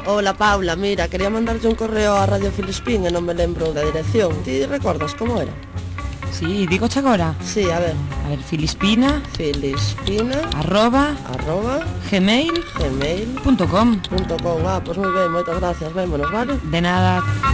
Hola Paula, mira, quería mandarte un correo a Radio Filispín e non me lembro da dirección. Ti recordas como era? Sí, digo agora. Sí, a ver, Filispina Filispina arroba gmail.com. gmail.com. Pois moi ben, moitas gracias, vémonos, vale? De nada.